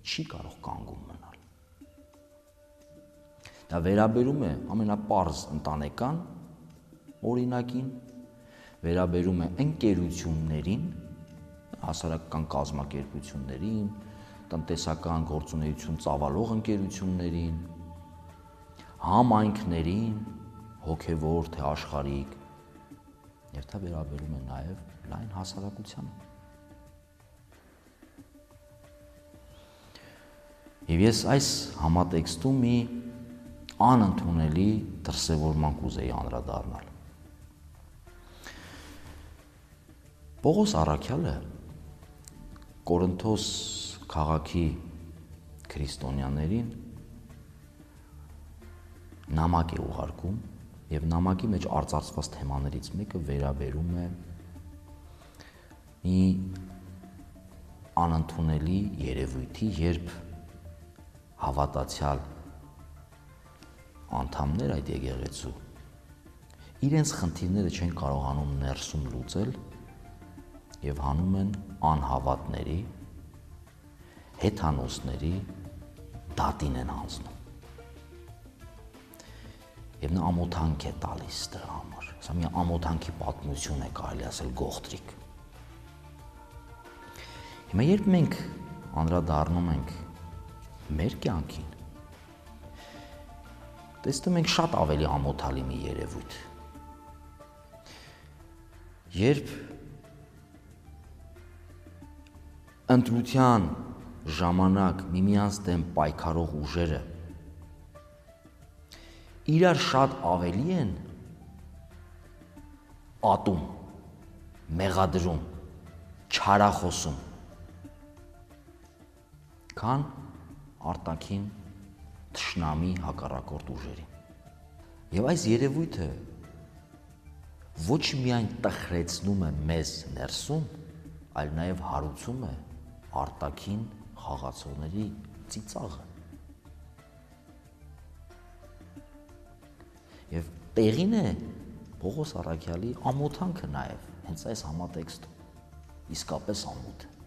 չի կարող կանգուն մնալ։ Դա վերաբերում է ամենապարզ ընտանեկան օրինակին, վերաբերում է ընկերություններին, հասարակական կազմակերպություններին, տնտեսական գործունեություն ծավալող ընկերություններին, համայնքներին, հոգևոր թե աշխարհիկ, եւ դա վերաբերում է նաեւ լայն հասարակությանը։ Եվ ես այս համատեքստում մի անընդունելի դրսևորման կուզեի անդրադառնալ։ Պողոս առաքյալը Կորինթոս քաղաքի քրիստոնյաներին նամակ է ուղարկում, եւ նամակի մեջ արծարծված թեմաներից մեկը վերաբերում է մի անընդունելի երևույթի, երբ հավատացյալ անդամներ այդ եկեղեցու իրենց խնդիրները չեն կարողանում ներսում լուծել եւ հանում են անհավատների, հեթանոսների դատին են հանձնում։ Եվ նա ամոթանք է տալիս դրա համար։ Սա մի ամոթանքի պատմություն է, կարելի ասել գողտրիկ։ Հիմա երբ մենք անդրադառնում ենք մեր կյանքին, տեսնում ենք շատ ավելի ամոթալի մի երևույթ։ Երբ ընտրության ժամանակ միմյանց դեմ պայքարող ուժերը իրար շատ ավելի են ատում, մեղադրում, չարախոսում, քան արտաքին թշնամի հակառակորդ ուժերին։ Եվ այս երևույթը ոչ միայն տխրեցնում է մեզ ներսում, այլ նաև հարուցում է արտաքին խաղացողների ծիծաղը։ Եվ տեղին է Պողոս առաքյալի ամոթանքը նաև հենց այս համատեքստում, իսկապես ամոթ է։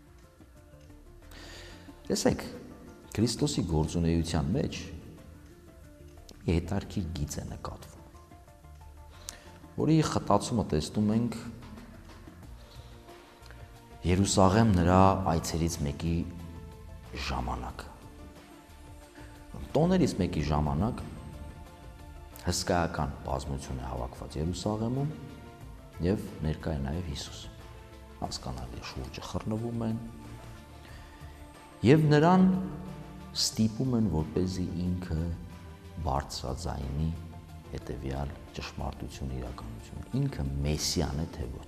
Տեսեք, Քրիստոսի գործունեության մեջ հետարքիր գիծ է նկատվում, որի խտացումը տեսնում ենք Երուսաղեմ նրա այցերից մեկի ժամանակ։ Տոներից մեկի ժամանակ հսկայական բազմություն է հավաքված Երուսաղեմում եւ ներկա է նաեւ Հիսուս։ Հասկանալի է, շուրջը խռնվում են եւ նրան ստիպում են, որպեսզի ինքը բարձրաձայնի հետեւյալ ճշմարտություն իրականություն։ Ինքը Մեսիան է թե ոչ։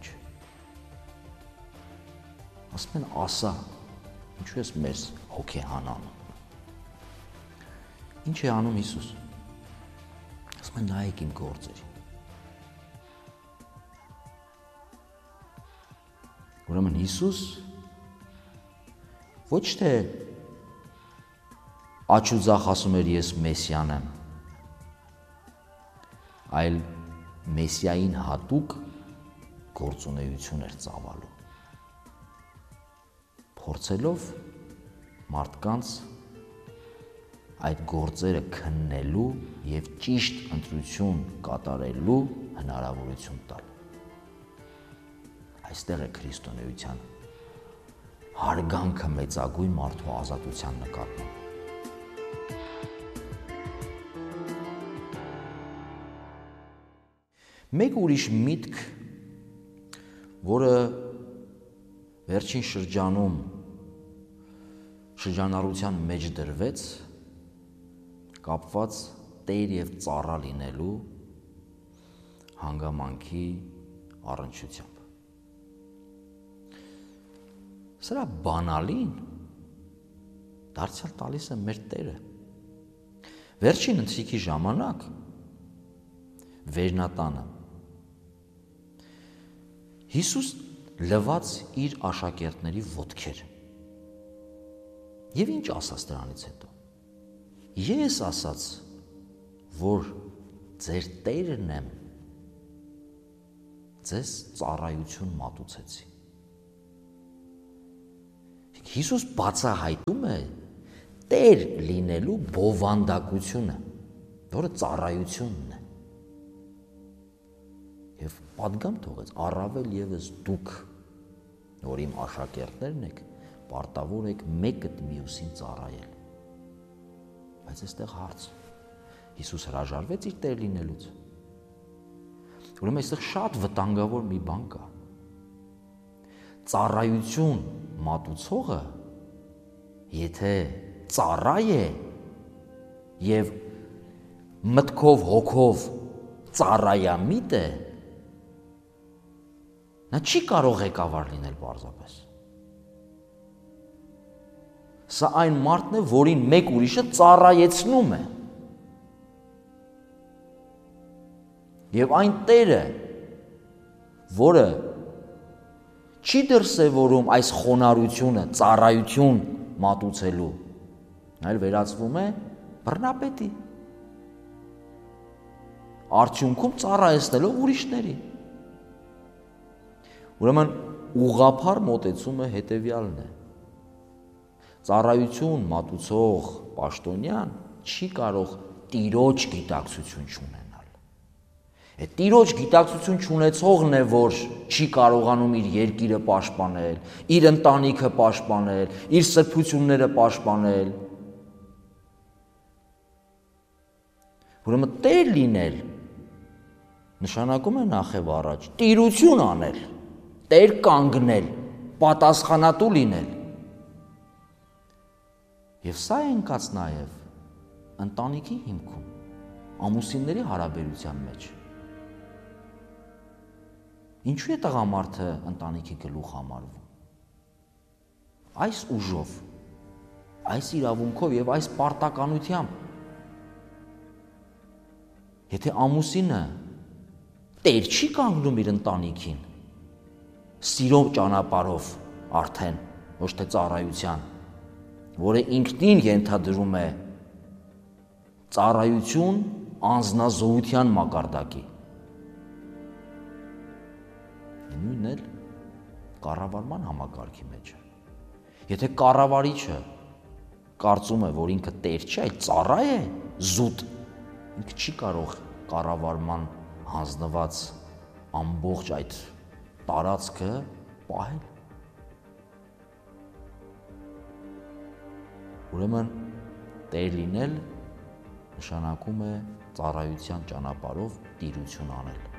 Ասում են ասա, ինչու ես մեզ հոգեհան անում։ Ինչ է անում Հիսուս։ Ասում են նայեք իմ գործերին։ Ուրեմն Հիսուս ոչ թե աչ ու ձախ ասում էր ես Մեսիան եմ, այլ Մեսիային հատուկ գործունեություն էր ծավալում, փորձելով մարդկանց այդ գործերը քննելու եւ ճիշտ ընտրություն կատարելու հնարավորություն տալ։ Այստեղ է քրիստոնեության հարգանքը մեծագույն մարդու ազատության նկատմամբ։ Մեկ ուրիշ միտք, որը վերջին շրջանառության մեջ դրվեց, կապված տեր եւ ծառա լինելու հանգամանքի առնչությամբ։ Սրա բանալին դարձյալ տալիս է մեր Տերը։ Վերջին ընթրիքի ժամանակ Վերնատանը Հիսուս լվաց իր աշակերտների ոտքեր։ Եվ ինչ ասաց դրանից հետո։ Ես ասաց, որ ձեր Տերն եմ, ձեզ ծառայություն մատուցեցի։ Հիսուս բացահայտում է տեր լինելու բովանդակությունը, որը ծառայությունն է։ Եվ պատգամ թողեց, առավել ևս դուք, որ իմ աշակերտներն եք, պարտավոր եք մեկըդ մյուսին ծառայել։ Բայց այստեղ հարց, Հիսուս հրաժարվեց իր տեր լինելուց։ Ուրեմն այստեղ շատ վտանգավոր մի բան կա։ Ծառայություն մատուցողը, եթե ծառա է եւ մտքով հոգով ծառայամիտ է, նա չի կարող ղեկավար լինել պարզապես։ Սա այն մարդն է, որին մեկ ուրիշը ծառայեցնում է։ Եվ այն տերը, որը չի դրսևորում այս խոնարհությունը, ծառայություն մատուցելու, այլ վերածվում է բռնապետի, արդյունքում ծառայեցնելով ուրիշների։ Ուրեմն ուղղափառ մոտեցումը հետևյալն է. ծառայություն մատուցող պաշտոնյան չի կարող տիրոջ գիտակցություն չունենալ։ Այդ տիրոջ գիտակցություն չունեցողն է, որ չի կարողանում իր երկիրը պաշտպանել, իր ընտանիքը պաշտպանել, իր սրբությունները պաշտպանել։ Ուրեմն տեր լինել նշանակում է նախև առաջ տիրություն անել, տեր կանգնել, պատասխանատու լինել։ Եվ սա է ընկած նաև ընտանիքի հիմքում, ամուսինների հարաբերության մեջ։ Ինչու է տղամարդը ընտանիքի գլուխ համարվում։ Այս ուժով, այս իրավունքով եւ այս պարտականությամբ։ Եթե ամուսինը տեր չի կանգնում իր ընտանիքին, սիրո ճանապարհով արդեն, ոչ թե ծառայության, որը ինքնին ենթադրում է ծառայություն անձնազոհության մակարդակի։ Նույնն էլ կառավարման համակարգի մեջ է։ Եթե կառավարիչը կարծում է, որ ինքը տեր չէ, այլ ծառա է, զուտ, ինքը չի կարող կառավարման հանձնված ամբողջ այդ տարածքը պահել։ Ուրեմն տեր լինել նշանակում է ծառայության ճանապարհով տիրություն անել։